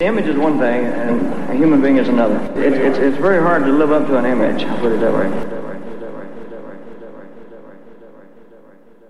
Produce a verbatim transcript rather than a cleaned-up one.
The image is one thing, and a human being is another. It's, it's, it's very hard to live up to an image, I'll put it that way.